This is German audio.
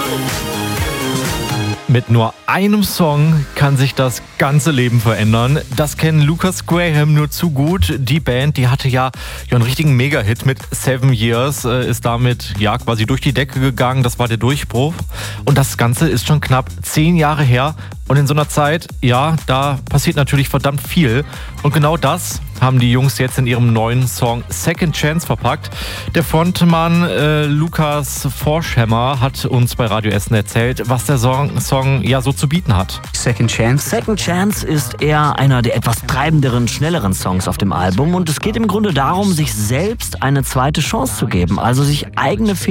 Mit nur einem Song kann sich das ganze Leben verändern. Das kennen Lucas Graham nur zu gut. Die Band, die hatte ja einen richtigen Mega-Hit mit 7 Years, ist damit quasi durch die Decke gegangen. Das war der Durchbruch. Und das Ganze ist schon knapp 10 Jahre her. Und in so einer Zeit, da passiert natürlich verdammt viel. Und genau das haben die Jungs jetzt in ihrem neuen Song Second Chance verpackt. Der Frontmann Lukas Forchhammer hat uns bei Radio Essen erzählt, was der Song so zu bieten hat. Second Chance. Second Chance ist eher einer der etwas treibenderen, schnelleren Songs auf dem Album. Und es geht im Grunde darum, sich selbst eine zweite Chance zu geben, also sich eigene